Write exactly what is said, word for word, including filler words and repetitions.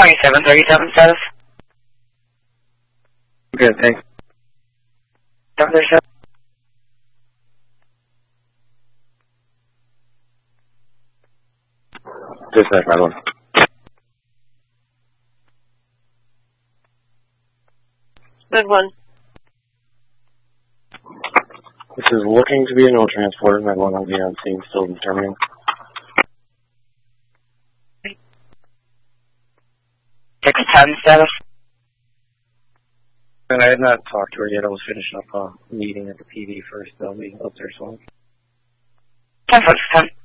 twenty-seven thirty-seven status. Good, thanks. seven thirty-seven. Dispatch, my one. Good one. This is looking to be a no transporter. My one will be on scene, still determining. six ten status. And I had not talked to her yet. I was finishing up a meeting at the P D first. They'll be up there soon. ten foot ten.